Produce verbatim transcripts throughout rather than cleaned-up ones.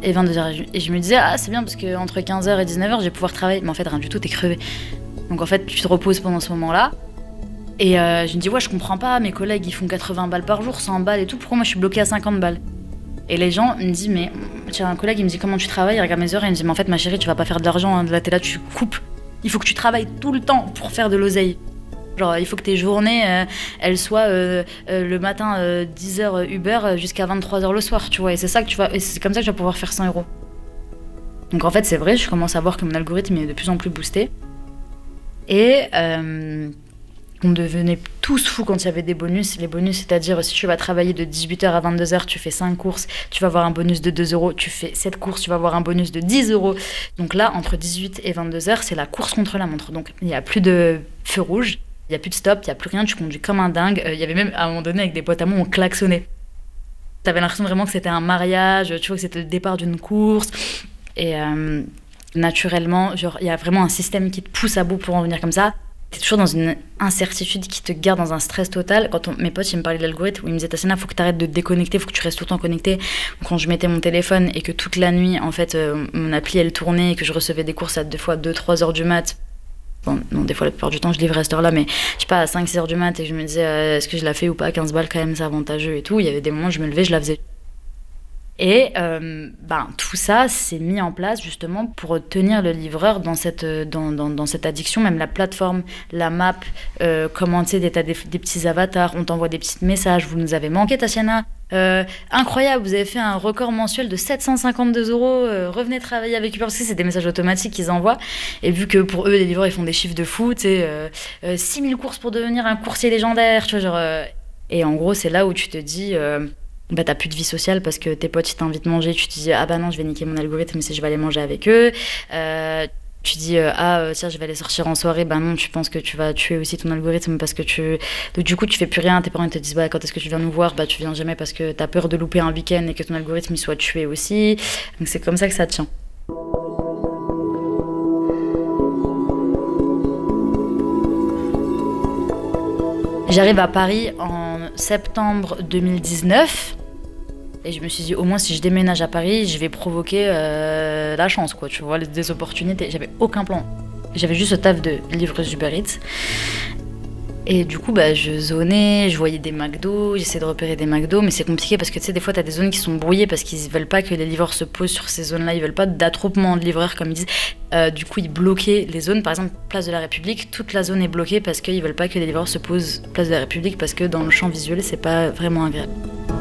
et vingt-deux heures. Et je me disais, ah, c'est bien parce qu'entre quinze heures et dix-neuf heures, je vais pouvoir travailler. Mais en fait, rien du tout, t'es crevé. Donc en fait, tu te reposes pendant ce moment-là. Et euh, je me dis, ouais, je comprends pas, mes collègues, ils font quatre-vingts balles par jour, cent balles et tout. Pourquoi moi, je suis bloquée à cinquante balles? Et les gens me disent, mais j'ai un collègue, il me dit, comment tu travailles? Il regarde mes heures et il me dit, mais en fait, ma chérie, tu vas pas faire de l'argent. Hein. Là, t'es là, tu coupes. Il faut que tu travailles tout le temps pour faire de l'oseille. Genre, il faut que tes journées, euh, elles soient euh, euh, le matin, euh, dix heures Uber, jusqu'à vingt-trois heures le soir, tu vois. Et c'est ça que tu vas, et c'est comme ça que tu vas pouvoir faire cent euros. Donc en fait, c'est vrai, je commence à voir que mon algorithme est de plus en plus boosté. Et euh, on devenait tous fous quand il y avait des bonus. Les bonus, c'est-à-dire si tu vas travailler de dix-huit heures à vingt-deux heures, tu fais cinq courses, tu vas avoir un bonus de deux euros. Tu fais sept courses, tu vas avoir un bonus de dix euros. Donc là, entre dix-huit et vingt-deux heures, c'est la course contre la montre. Donc il n'y a plus de feu rouge, il n'y a plus de stop, il n'y a plus rien, tu conduis comme un dingue. Il euh, y avait même, à un moment donné, avec des potes à moi, on klaxonnait. T'avais l'impression vraiment que c'était un mariage, tu vois, que c'était le départ d'une course. Et euh, naturellement, genre, il y a vraiment un système qui te pousse à bout pour en venir comme ça. T'es toujours dans une incertitude qui te garde dans un stress total. Quand on, mes potes ils me parlaient de l'algorithme, ils me disaient Tassina, faut que t'arrêtes de te déconnecter, faut que tu restes tout le temps connecté. Quand je mettais mon téléphone et que toute la nuit, en fait, euh, mon appli elle tournait et que je recevais des courses à deux fois deux trois heures du mat. Bon, non, des fois la plupart du temps je livrais à cette heure-là, mais je sais pas, à cinq six heures du mat et que je me disais euh, est-ce que je la fais ou pas, quinze balles quand même, c'est avantageux et tout. Il y avait des moments où je me levais, je la faisais. Et euh, ben, tout ça s'est mis en place justement pour tenir le livreur dans cette, dans, dans, dans cette addiction, même la plateforme, la map, euh, comment tu sais, t'as des, des petits avatars, on t'envoie des petits messages, vous nous avez manqué Tatiana, euh, incroyable, vous avez fait un record mensuel de sept cent cinquante-deux euros, euh, revenez travailler avec Uber, parce que c'est des messages automatiques qu'ils envoient, et vu que pour eux les livreurs ils font des chiffres de fou, tu sais, euh, euh, six mille courses pour devenir un coursier légendaire, tu vois, genre, euh, et en gros c'est là où tu te dis... Euh, bah t'as plus de vie sociale parce que tes potes ils t'invitent manger, tu te dis ah bah non je vais niquer mon algorithme si je vais aller manger avec eux, euh, tu dis euh, ah euh, tiens je vais aller sortir en soirée, bah non tu penses que tu vas tuer aussi ton algorithme parce que tu donc du coup tu fais plus rien, tes parents te disent bah quand est-ce que tu viens nous voir, bah tu viens jamais parce que t'as peur de louper un week-end et que ton algorithme il soit tué aussi, donc c'est comme ça que ça tient. J'arrive à Paris en septembre deux mille dix-neuf et je me suis dit au moins si je déménage à Paris, je vais provoquer euh, la chance quoi, tu vois, des opportunités. J'avais aucun plan. J'avais juste ce taf de livreuse Uber Eats. Et du coup, bah, je zonais, je voyais des McDo, j'essayais de repérer des McDo, mais c'est compliqué parce que tu sais, des fois, t'as des zones qui sont brouillées parce qu'ils veulent pas que les livreurs se posent sur ces zones-là, ils veulent pas d'attroupement de livreurs, comme ils disent. Euh, du coup, ils bloquaient les zones. Par exemple, place de la République, toute la zone est bloquée parce qu'ils veulent pas que les livreurs se posent place de la République parce que dans le champ visuel, c'est pas vraiment agréable.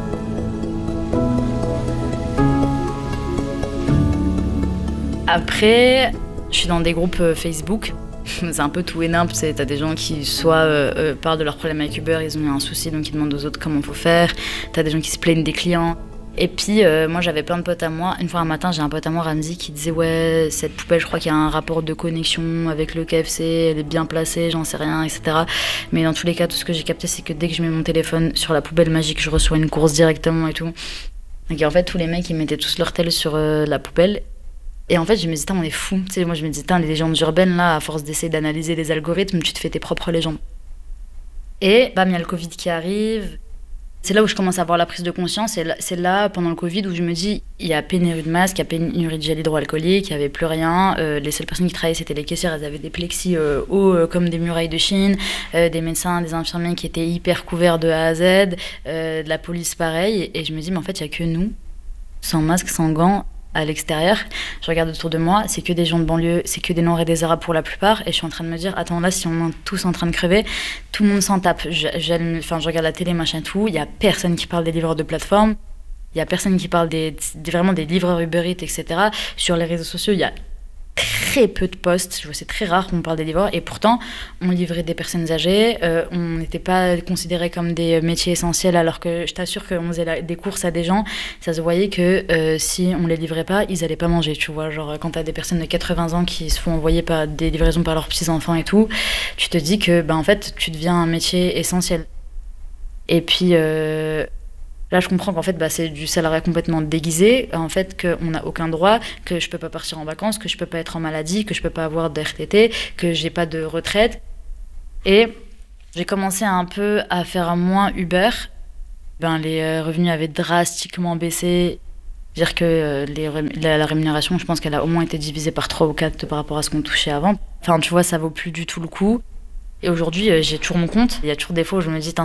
Après, je suis dans des groupes Facebook. C'est un peu tout et n'importe, tu sais, t'as des gens qui soit euh, euh, parlent de leurs problèmes avec Uber, ils ont eu un souci donc ils demandent aux autres comment faut faire, t'as des gens qui se plaignent des clients. Et puis euh, moi j'avais plein de potes à moi, une fois un matin j'ai un pote à moi Ramzi qui disait ouais cette poubelle je crois qu'il y a un rapport de connexion avec le K F C, elle est bien placée, j'en sais rien, et cetera. Mais dans tous les cas tout ce que j'ai capté c'est que dès que je mets mon téléphone sur la poubelle magique je reçois une course directement et tout. Donc en fait tous les mecs ils mettaient tous leur tel sur euh, la poubelle. Et en fait, je me disais, on est fous. Tu sais, moi, je me disais, les légendes urbaines, là, à force d'essayer d'analyser les algorithmes, tu te fais tes propres légendes. Et, bam, il y a le Covid qui arrive. C'est là où je commence à avoir la prise de conscience. Et c'est là, pendant le Covid, où je me dis, il y a pénurie de masques, il y a pénurie de gel hydroalcoolique, il n'y avait plus rien. Euh, les seules personnes qui travaillaient, c'était les caissières. Elles avaient des plexis euh, hauts euh, comme des murailles de Chine. Euh, des médecins, des infirmiers qui étaient hyper couverts de A à Z. Euh, de la police, pareil. Et, et je me dis, mais en fait, il n'y a que nous, sans masque, sans gants, à l'extérieur, je regarde autour de moi, c'est que des gens de banlieue, c'est que des Noirs et des Arabes pour la plupart, et je suis en train de me dire, attends là, si on est tous en train de crever, tout le monde s'en tape. Je, enfin, je regarde la télé, machin, tout, il y a personne qui parle des livreurs de plateforme, il y a personne qui parle des, des vraiment des livreurs Uber Eats, et cetera. Sur les réseaux sociaux, il y a très peu de posts, je vois, c'est très rare qu'on parle des livreurs, et pourtant, on livrait des personnes âgées, euh, on n'était pas considérés comme des métiers essentiels, alors que je t'assure qu'on faisait la, des courses à des gens, ça se voyait que euh, si on les livrait pas, ils allaient pas manger, tu vois, genre quand t'as des personnes de quatre-vingts ans qui se font envoyer par des livraisons par leurs petits-enfants et tout, tu te dis que, ben en fait, tu deviens un métier essentiel. Et puis... Euh, Là, je comprends qu'en fait, bah, c'est du salariat complètement déguisé, en fait, qu'on n'a aucun droit, que je peux pas partir en vacances, que je peux pas être en maladie, que je peux pas avoir de R T T, que j'ai pas de retraite. Et j'ai commencé un peu à faire moins Uber. Ben, les revenus avaient drastiquement baissé. Dire que euh, les ré- la, la rémunération, je pense qu'elle a au moins été divisée par trois ou quatre par rapport à ce qu'on touchait avant. Enfin, tu vois, ça vaut plus du tout le coup. Et aujourd'hui, euh, j'ai toujours mon compte. Il y a toujours des fois où je me dis,